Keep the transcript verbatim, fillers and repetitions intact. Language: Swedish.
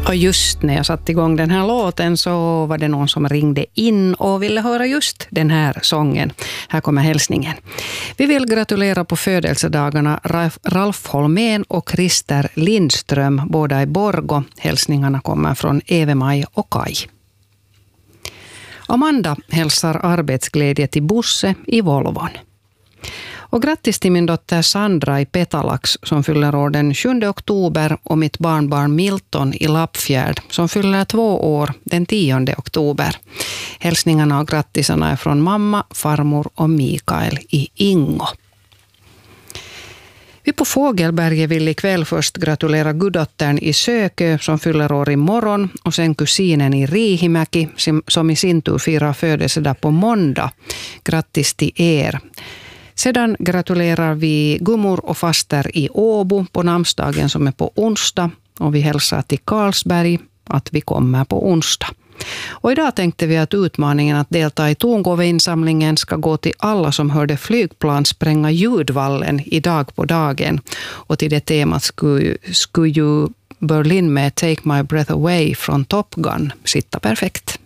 Och just när jag satte igång den här låten så var det någon som ringde in och ville höra just den här sången. Här kommer hälsningen. Vi vill gratulera på födelsedagarna Ralf Holmén och Christer Lindström, båda i Borgå. Hälsningarna kommer från Eve-Maj och Kai. Amanda hälsar arbetsglädje till Bosse i Volvon. Och grattis till min dotter Sandra i Petalax som fyller år den sjunde oktober och mitt barnbarn Milton i Lappfjärd som fyller två år den tionde oktober. Hälsningarna och grattisarna är från mamma, farmor och Mikael i Ingo. Vi på Fågelberget vill ikväll först gratulera guddottern i Sökö som fyller år imorgon och sen kusinen i Riihimäki som i sin tur firar födelsedag på måndag. Grattis till er! Sedan gratulerar vi gummor och faster i Åbo på namnsdagen som är på onsdag. Och vi hälsar till Karlsberg att vi kommer på onsdag. Och idag tänkte vi att utmaningen att delta i tongåveinsamlingen ska gå till alla som hörde flygplan spränga ljudvallen idag på dagen. Och till det temat skulle, skulle ju Berlin med Take My Breath Away från Top Gun sitta perfekt.